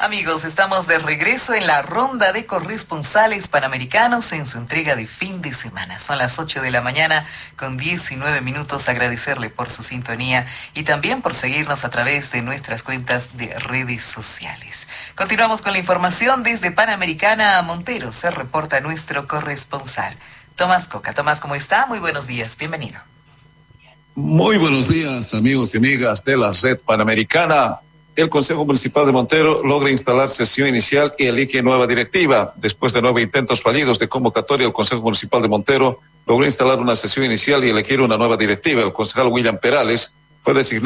Amigos, estamos de regreso en la ronda de corresponsales panamericanos en su entrega de fin de semana. Son las 8 de la mañana con 19 minutos. Agradecerle por su sintonía y también por seguirnos a través de nuestras cuentas de redes sociales. Continuamos con la información desde Panamericana a Montero. Se reporta nuestro corresponsal, Tomás Coca. Tomás, ¿cómo está? Muy buenos días. Bienvenido. Muy buenos días, amigos y amigas de la red Panamericana. El Consejo Municipal de Montero logra instalar sesión inicial y elige nueva directiva. Después de 9 intentos fallidos de convocatoria, el Consejo Municipal de Montero logró instalar una sesión inicial y elegir una nueva directiva. El concejal William Perales fue designado